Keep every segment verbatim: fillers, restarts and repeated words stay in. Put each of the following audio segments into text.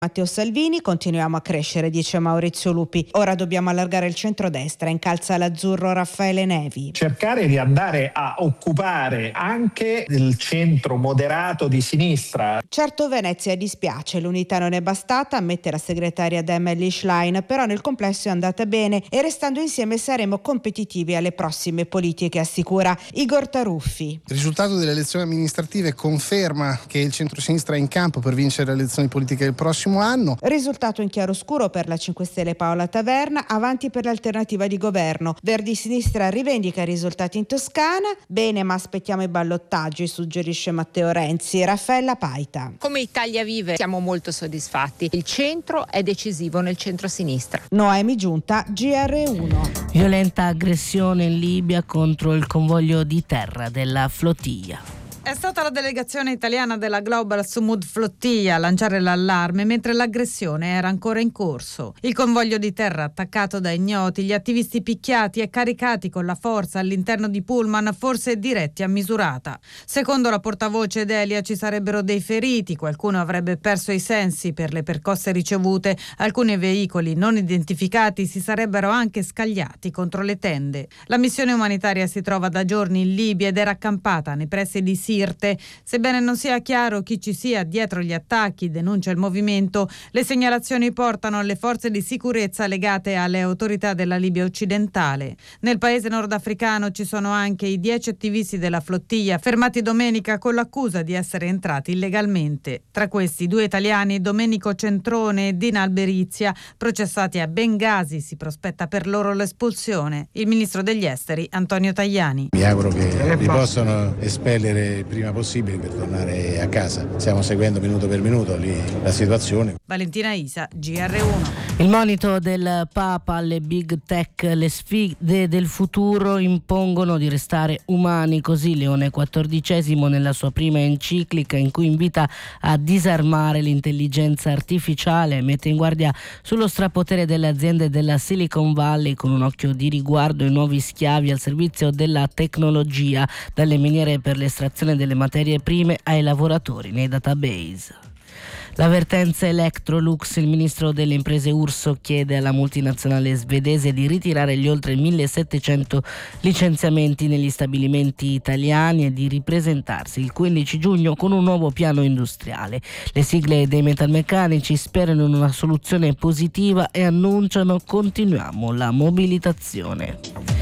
Matteo Salvini, continuiamo a crescere, dice Maurizio Lupi. Ora dobbiamo allargare il centrodestra, incalza l'azzurro Raffaele Nevi. Cercare di andare a occupare anche il centro moderato di sinistra. Certo Venezia dispiace, l'unità non è bastata, ammette la segretaria Emily Schlein, però nel complesso è andata bene e restando insieme saremo competitivi alle prossime politiche, assicura Igor Taruffi. Il risultato delle elezioni amministrative conferma che il centrosinistra è in campo per vincere le elezioni politiche del prossimo anno. Risultato in chiaroscuro per la cinque Stelle Paola Taverna, avanti per l'alternativa di governo. Verdi Sinistra rivendica i risultati in Toscana, bene ma aspettiamo i ballottaggi, suggerisce Matteo Renzi. Raffaella Paita. Come Italia Vive siamo molto soddisfatti, il centro è decisivo nel centro-sinistra. Noemi Giunta, G R uno. Violenta aggressione in Libia contro il convoglio di terra della flottiglia. È stata la delegazione italiana della Global Sumud Flottiglia a lanciare l'allarme mentre l'aggressione era ancora in corso. Il convoglio di terra attaccato da ignoti, gli attivisti picchiati e caricati con la forza all'interno di pullman forse diretti a Misurata. Secondo la portavoce Delia ci sarebbero dei feriti, qualcuno avrebbe perso i sensi per le percosse ricevute, alcuni veicoli non identificati si sarebbero anche scagliati contro le tende. La missione umanitaria si trova da giorni in Libia ed era accampata nei pressi di Sirte. Sebbene non sia chiaro chi ci sia dietro gli attacchi, denuncia il movimento, le segnalazioni portano alle forze di sicurezza legate alle autorità della Libia occidentale. Nel paese nordafricano ci sono anche i dieci attivisti della flottiglia fermati domenica con l'accusa di essere entrati illegalmente. Tra questi due italiani, Domenico Centrone e Dina Alberizia, processati a Bengasi. Si prospetta per loro l'espulsione. Il ministro degli esteri Antonio Tajani. Mi auguro che li possano espellere il prima possibile per tornare a casa. Stiamo seguendo minuto per minuto lì la situazione. Valentina Isa, G R uno. Il monito del Papa alle big tech, le sfide del futuro impongono di restare umani, così Leone quattordicesimo nella sua prima enciclica in cui invita a disarmare l'intelligenza artificiale, mette in guardia sullo strapotere delle aziende della Silicon Valley con un occhio di riguardo ai nuovi schiavi al servizio della tecnologia, dalle miniere per l'estrazione delle materie prime ai lavoratori nei database. L'avvertenza Electrolux, il ministro delle imprese Urso chiede alla multinazionale svedese di ritirare gli oltre millesettecento licenziamenti negli stabilimenti italiani e di ripresentarsi il quindici giugno con un nuovo piano industriale. Le sigle dei metalmeccanici sperano in una soluzione positiva e annunciano: continuiamo la mobilitazione.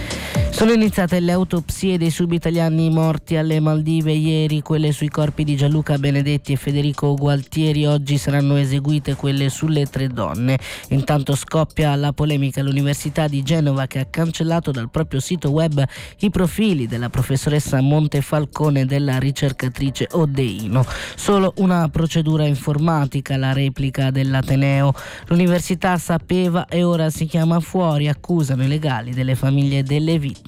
Sono iniziate le autopsie dei subitaliani morti alle Maldive ieri, quelle sui corpi di Gianluca Benedetti e Federico Gualtieri. Oggi saranno eseguite quelle sulle tre donne. Intanto scoppia la polemica all'Università di Genova, che ha cancellato dal proprio sito web i profili della professoressa Montefalcone e della ricercatrice Odeino. Solo una procedura informatica, la replica dell'Ateneo. L'università sapeva e ora si chiama fuori, accusano i legali delle famiglie delle vittime.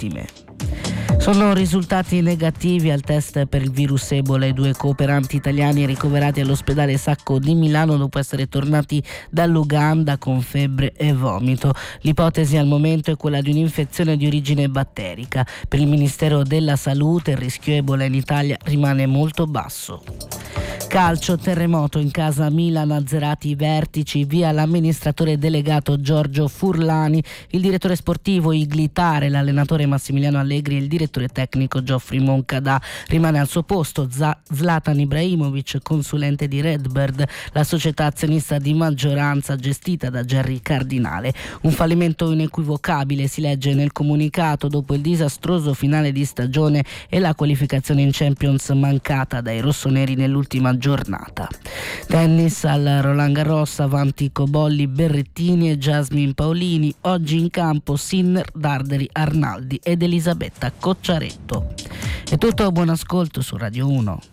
Sono risultati negativi al test per il virus Ebola i due cooperanti italiani ricoverati all'ospedale Sacco di Milano dopo essere tornati dall'Uganda con febbre e vomito. L'ipotesi al momento è quella di un'infezione di origine batterica. Per il Ministero della Salute il rischio Ebola in Italia rimane molto basso. Calcio, terremoto in casa Milan, azzerati i vertici, via l'amministratore delegato Giorgio Furlani, il direttore sportivo Iglitare, l'allenatore Massimiliano Allegri e il direttore tecnico Geoffrey Moncada. Rimane al suo posto Zlatan Ibrahimovic, consulente di Redbird, la società azionista di maggioranza gestita da Gerry Cardinale. Un fallimento inequivocabile, si legge nel comunicato, dopo il disastroso finale di stagione e la qualificazione in Champions mancata dai rossoneri nell'ultima giornata. Tennis al Roland Garros, avanti Cobolli, Berrettini e Jasmine Paolini. Oggi in campo Sinner, Darderi, Arnaldi ed Elisabetta Cocciaretto. È tutto, buon ascolto su Radio uno.